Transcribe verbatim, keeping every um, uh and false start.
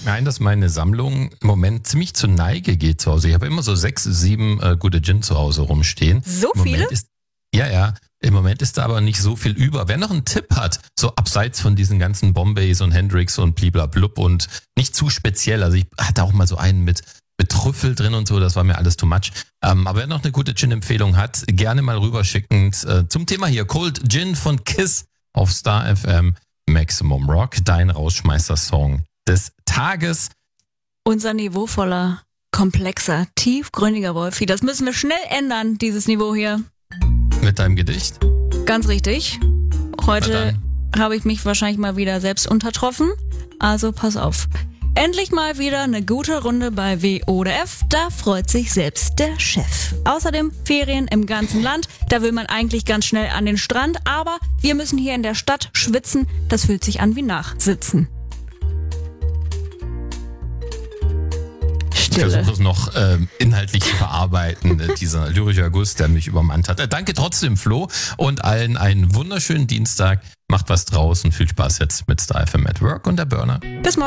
ein, dass meine Sammlung im Moment ziemlich zur Neige geht zu Hause. Ich habe immer so sechs, sieben äh, gute Gin zu Hause rumstehen. So Im viele? Moment ist, ja, ja. Im Moment ist da aber nicht so viel über. Wer noch einen Tipp hat, so abseits von diesen ganzen Bombays und Hendrix und bliblablub und nicht zu speziell. Also ich hatte auch mal so einen mit, mit Trüffel drin und so, das war mir alles too much. Ähm, aber wer noch eine gute Gin-Empfehlung hat, gerne mal rüberschicken. Äh, zum Thema hier, Cold Gin von Kiss auf Star F M, Maximum Rock, dein Rausschmeißer-Song des Tages. Unser niveauvoller, komplexer, tiefgründiger Wolfi, das müssen wir schnell ändern, dieses Niveau hier. Mit deinem Gedicht? Ganz richtig. Heute habe ich mich wahrscheinlich mal wieder selbst untertroffen. Also pass auf. Endlich mal wieder eine gute Runde bei W oder F. Da freut sich selbst der Chef. Außerdem Ferien im ganzen Land. Da will man eigentlich ganz schnell an den Strand. Aber wir müssen hier in der Stadt schwitzen. Das fühlt sich an wie Nachsitzen. Ich versuche es noch äh, inhaltlich zu verarbeiten, äh, dieser lyrische Guss, der mich übermannt hat. Äh, danke trotzdem, Flo, und allen einen wunderschönen Dienstag. Macht was draus und viel Spaß jetzt mit Star F M at Work und der Burner. Bis morgen.